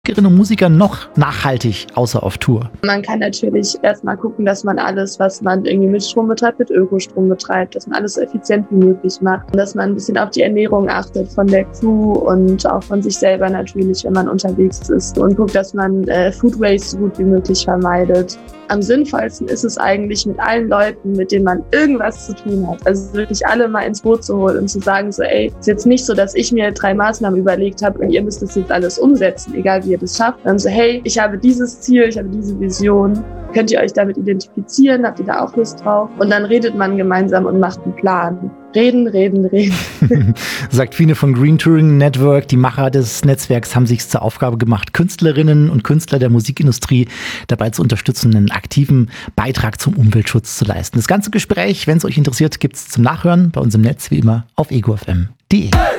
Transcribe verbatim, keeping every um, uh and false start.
Musikerinnen und Musiker noch nachhaltig, außer auf Tour? Man kann natürlich erstmal gucken, dass man alles, was man irgendwie mit Strom betreibt, mit Ökostrom betreibt, dass man alles so effizient wie möglich macht und dass man ein bisschen auf die Ernährung achtet von der Crew und auch von sich selber natürlich, wenn man unterwegs ist und guckt, dass man äh, Food Waste so gut wie möglich vermeidet. Am sinnvollsten ist es eigentlich, mit allen Leuten, mit denen man irgendwas zu tun hat, also wirklich alle mal ins Boot zu holen und zu sagen so, ey, ist jetzt nicht so, dass ich mir drei Maßnahmen überlegt habe und ihr müsst das jetzt alles umsetzen, egal wie ihr das schafft. Dann so, hey, ich habe dieses Ziel, ich habe diese Vision. Könnt ihr euch damit identifizieren? Habt ihr da auch Lust drauf? Und dann redet man gemeinsam und macht einen Plan. Reden, reden, reden. Sagt Fine von Green Touring Network. Die Macher des Netzwerks haben sich zur Aufgabe gemacht, Künstlerinnen und Künstler der Musikindustrie dabei zu unterstützen, einen aktiven Beitrag zum Umweltschutz zu leisten. Das ganze Gespräch, wenn es euch interessiert, gibt es zum Nachhören bei uns im Netz, wie immer, auf ego f m punkt d e.